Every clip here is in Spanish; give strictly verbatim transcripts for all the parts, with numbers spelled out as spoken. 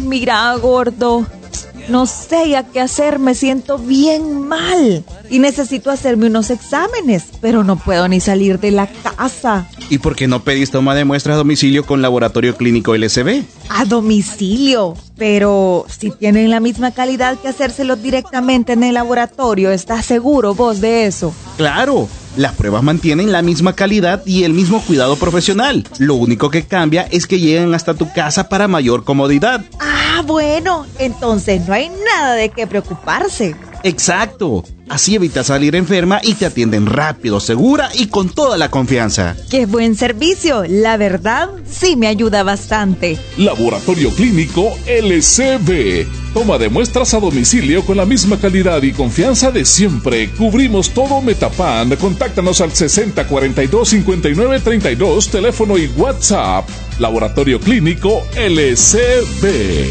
mira, gordo, no sé ya qué hacer, me siento bien mal y necesito hacerme unos exámenes, pero no puedo ni salir de la casa. ¿Y por qué no pedís toma de muestras a domicilio con Laboratorio Clínico L S B? A domicilio, pero si tienen la misma calidad que hacérselo directamente en el laboratorio, ¿estás seguro vos de eso? ¡Claro! Las pruebas mantienen la misma calidad y el mismo cuidado profesional. Lo único que cambia es que llegan hasta tu casa para mayor comodidad. Ah, bueno, entonces no hay nada de qué preocuparse. ¡Exacto! Así evitas salir enferma y te atienden rápido, segura y con toda la confianza. ¡Qué buen servicio! La verdad, sí me ayuda bastante. Laboratorio Clínico L C B. Toma de muestras a domicilio con la misma calidad y confianza de siempre. Cubrimos todo Metapan. Contáctanos al sesenta cuarenta y dos cincuenta y nueve treinta y dos, teléfono y WhatsApp. Laboratorio Clínico L C B.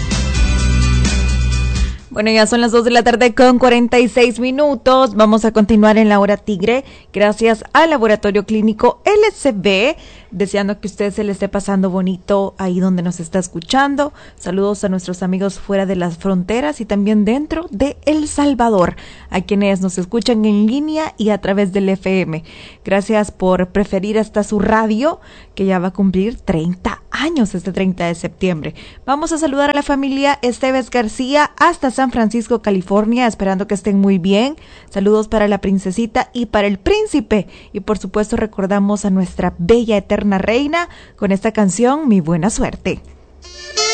Bueno, ya son las dos de la tarde con cuarenta y seis minutos. Vamos a continuar en la hora tigre, gracias al Laboratorio Clínico L C B. Deseando que usted se le esté pasando bonito ahí donde nos está escuchando. Saludos a nuestros amigos fuera de las fronteras y también dentro de El Salvador, a quienes nos escuchan en línea y a través del F M. Gracias por preferir hasta su radio, que ya va a cumplir treinta años este treinta de septiembre. Vamos a saludar a la familia Esteves García hasta San Francisco, California, esperando que estén muy bien. Saludos para la princesita y para el príncipe. Y por supuesto recordamos a nuestra bella eterna reina con esta canción, Mi Buena Suerte.